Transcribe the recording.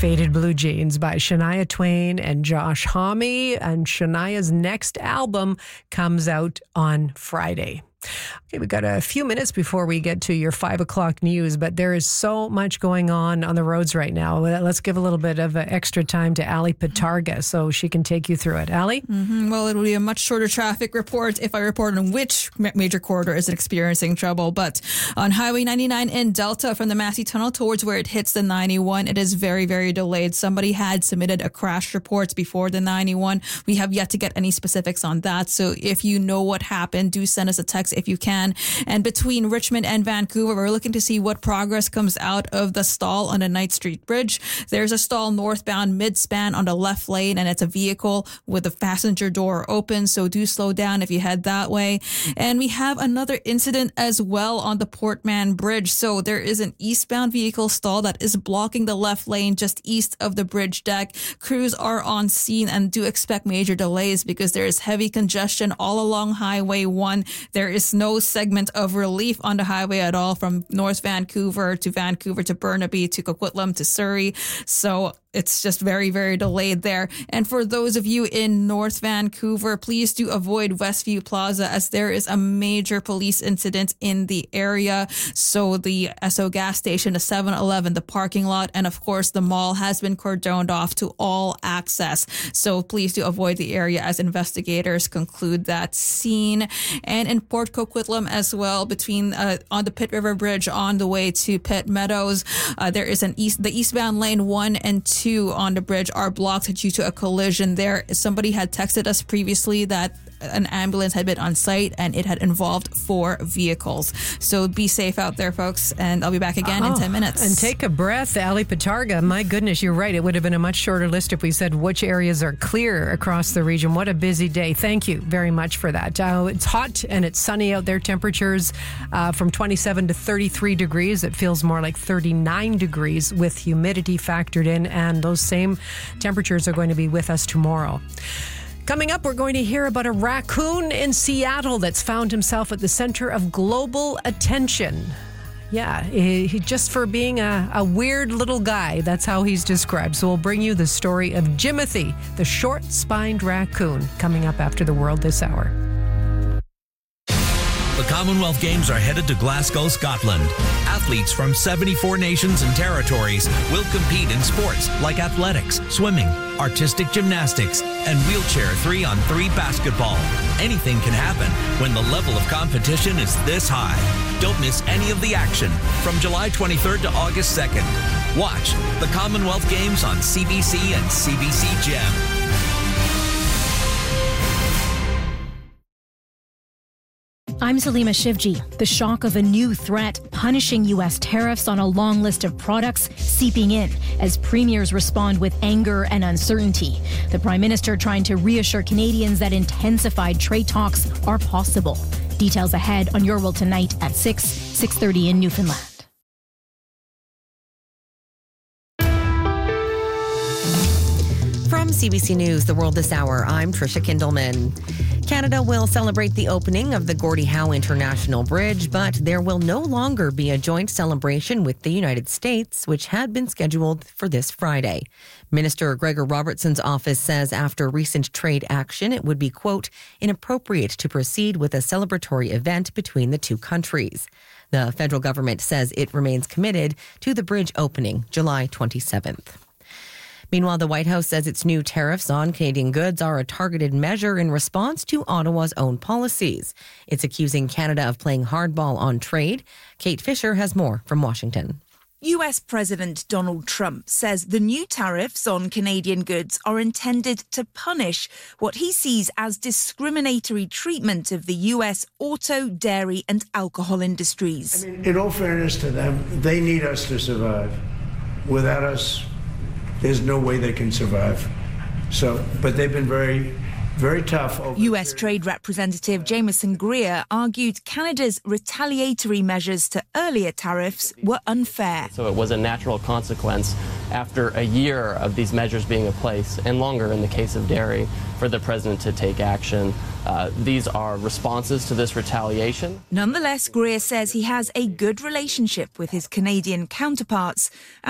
Faded Blue Jeans by Shania Twain and Josh Homme. And Shania's next album comes out on Friday. Okay, we've got a few minutes before we get to your 5 o'clock news, but there is so much going on the roads right now. Let's give a little bit of extra time to Ali Patarga so she can take you through it. Ali? Well, it'll be a much shorter traffic report if I report on which major corridor is experiencing trouble. But on Highway 99 in Delta from the Massey Tunnel towards where it hits the 91, it is very, very delayed. Somebody had submitted a crash report before the 91. We have yet to get any specifics on that. So if you know what happened, do send us a text if you can. And between Richmond and Vancouver, we're looking to see what progress comes out of the stall on the Knight Street Bridge. There's a stall northbound mid-span on the left lane, and it's a vehicle with the passenger door open. So do slow down if you head that way. And we have another incident as well on the Portman Bridge. So there is an eastbound vehicle stall that is blocking the left lane just east of the bridge deck. Crews are on scene and do expect major delays because there is heavy congestion all along Highway 1. There is no segment of relief on the highway at all from North Vancouver to Burnaby to Coquitlam to Surrey. So it's just very, very delayed there. And for those of you in North Vancouver, please do avoid Westview Plaza as there is a major police incident in the area. So the Esso gas station, the 7-Eleven, the parking lot, and of course the mall has been cordoned off to all access. So please do avoid the area as investigators conclude that scene. And in Port Coquitlam as well, between on the Pitt River Bridge on the way to Pitt Meadows, there is the eastbound lane 1 and 2 on the bridge are blocked due to a collision there. Somebody had texted us previously that an ambulance had been on site and it had involved 4 vehicles. So be safe out there, folks, and I'll be back again in 10 minutes. And take a breath, Ali Patarga. My goodness, you're right. It would have been a much shorter list if we said which areas are clear across the region. What a busy day. Thank you very much for that. It's hot and it's sunny out there. Temperatures from 27 to 33 degrees. It feels more like 39 degrees with humidity factored in, and those same temperatures are going to be with us tomorrow. Coming up, we're going to hear about a raccoon in Seattle that's found himself at the center of global attention. Yeah, he just for being a weird little guy. That's how he's described. So we'll bring you the story of Jimothy, the short-spined raccoon, coming up after the world this hour. The Commonwealth Games are headed to Glasgow, Scotland. Athletes from 74 nations and territories will compete in sports like athletics, swimming, artistic gymnastics, and wheelchair 3-on-3 basketball. Anything can happen when the level of competition is this high. Don't miss any of the action from July 23rd to August 2nd. Watch the Commonwealth Games on CBC and CBC Gem. I'm Salima Shivji. The shock of a new threat punishing U.S. tariffs on a long list of products seeping in as premiers respond with anger and uncertainty. The Prime Minister trying to reassure Canadians that intensified trade talks are possible. Details ahead on Your World Tonight at 6:30 in Newfoundland. From CBC News, The World This Hour, I'm Trisha Kindelman. Canada will celebrate the opening of the Gordie Howe International Bridge, but there will no longer be a joint celebration with the United States, which had been scheduled for this Friday. Minister Gregor Robertson's office says after recent trade action, it would be, quote, inappropriate to proceed with a celebratory event between the two countries. The federal government says it remains committed to the bridge opening July 27th. Meanwhile, the White House says its new tariffs on Canadian goods are a targeted measure in response to Ottawa's own policies. It's accusing Canada of playing hardball on trade. Kate Fisher has more from Washington. US President Donald Trump says the new tariffs on Canadian goods are intended to punish what he sees as discriminatory treatment of the US auto, dairy and alcohol industries. In all fairness to them, they need us to survive. Without us, there's no way they can survive. But they've been very, very tough. US Trade Representative Jameson Greer argued Canada's retaliatory measures to earlier tariffs were unfair. So it was a natural consequence after a year of these measures being in place, and longer in the case of dairy, for the president to take action. These are responses to this retaliation. Nonetheless, Greer says he has a good relationship with his Canadian counterparts